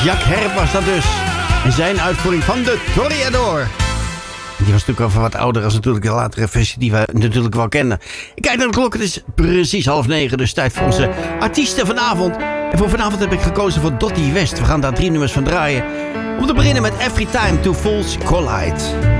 Jacques Herp was dat dus. En zijn uitvoering van de Toreador. Die was natuurlijk al wat ouder als natuurlijk de latere versie die we natuurlijk wel kennen. Ik kijk naar de klok, het is precies 8:30. Dus tijd voor onze artiesten vanavond. En voor vanavond heb ik gekozen voor Dottie West. We gaan daar 3 nummers van draaien. Om te beginnen met Every Time Two Fools Collide.